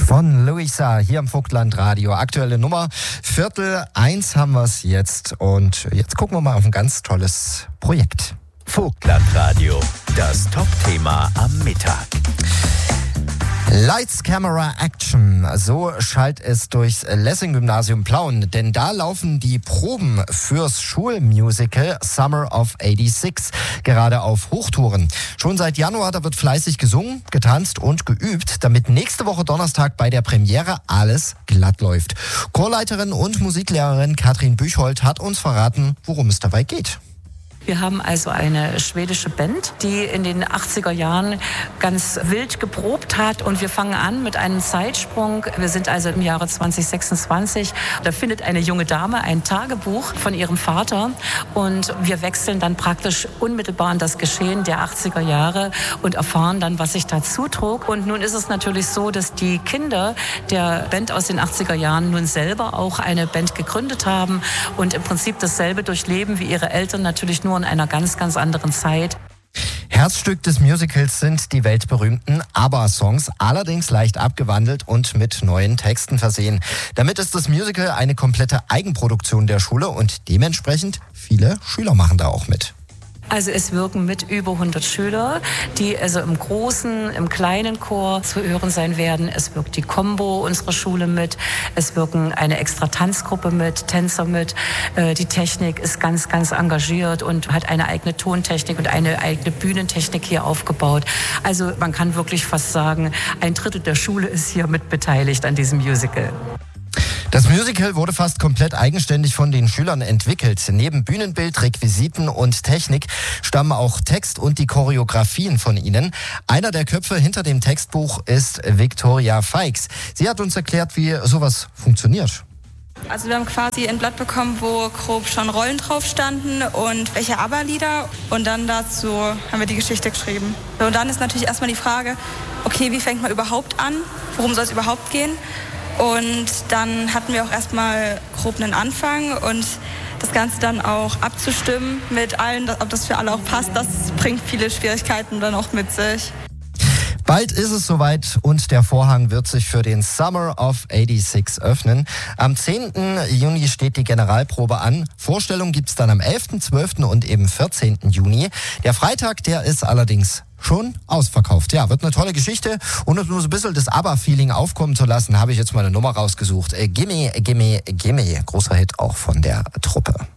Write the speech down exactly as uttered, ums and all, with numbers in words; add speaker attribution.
Speaker 1: von Luisa hier im Vogtland Radio. Aktuelle Nummer, Viertel eins haben wir es jetzt. Und jetzt gucken wir mal auf ein ganz tolles Projekt.
Speaker 2: Vogtland Radio, das Top-Thema am Mittag.
Speaker 1: Lights, Camera, Action. So schallt es durchs Lessing-Gymnasium Plauen. Denn da laufen die Proben fürs Schulmusical Summer of eighty-six gerade auf Hochtouren. Schon seit Januar, da wird fleißig gesungen, getanzt und geübt, damit nächste Woche Donnerstag bei der Premiere alles glatt läuft. Chorleiterin und Musiklehrerin Katrin Büchhold hat uns verraten, worum es dabei geht.
Speaker 3: Wir haben also eine schwedische Band, die in den achtziger Jahren ganz wild geprobt hat, und wir fangen an mit einem Zeitsprung. Wir sind also im Jahre zwanzig sechsundzwanzig. Da findet eine junge Dame ein Tagebuch von ihrem Vater, und wir wechseln dann praktisch unmittelbar in das Geschehen der achtziger Jahre und erfahren dann, was sich da zutrug. Und nun ist es natürlich so, dass die Kinder der Band aus den achtziger Jahren nun selber auch eine Band gegründet haben und im Prinzip dasselbe durchleben wie ihre Eltern, natürlich nur in einer ganz, ganz anderen Zeit.
Speaker 1: Herzstück des Musicals sind die weltberühmten ABBA-Songs, allerdings leicht abgewandelt und mit neuen Texten versehen. Damit ist das Musical eine komplette Eigenproduktion der Schule und dementsprechend viele Schüler machen da auch mit.
Speaker 3: Also es wirken mit über hundert Schüler, die also im großen, im kleinen Chor zu hören sein werden. Es wirkt die Combo unserer Schule mit, es wirken eine extra Tanzgruppe mit, Tänzer mit. Die Technik ist ganz, ganz engagiert und hat eine eigene Tontechnik und eine eigene Bühnentechnik hier aufgebaut. Also man kann wirklich fast sagen, ein Drittel der Schule ist hier mit beteiligt an diesem Musical.
Speaker 1: Das Musical wurde fast komplett eigenständig von den Schülern entwickelt. Neben Bühnenbild, Requisiten und Technik stammen auch Text und die Choreografien von ihnen. Einer der Köpfe hinter dem Textbuch ist Victoria Feix. Sie hat uns erklärt, wie sowas funktioniert.
Speaker 4: Also wir haben quasi ein Blatt bekommen, wo grob schon Rollen drauf standen und welche ABBA-Lieder, und dann dazu haben wir die Geschichte geschrieben. Und dann ist natürlich erstmal die Frage, okay, wie fängt man überhaupt an? Worum soll es überhaupt gehen? Und dann hatten wir auch erstmal grob einen Anfang, und das Ganze dann auch abzustimmen mit allen, ob das für alle auch passt, das bringt viele Schwierigkeiten dann auch mit sich.
Speaker 1: Bald ist es soweit und der Vorhang wird sich für den Summer of eighty-six öffnen. Am zehnten Juni steht die Generalprobe an. Vorstellung gibt's dann am elften, zwölften und eben vierzehnten Juni. Der Freitag, der ist allerdings schon ausverkauft. Ja, wird eine tolle Geschichte. Und um nur so ein bisschen das ABBA-Feeling aufkommen zu lassen, habe ich jetzt mal eine Nummer rausgesucht. Gimme, Gimme, Gimme. Großer Hit auch von der Truppe.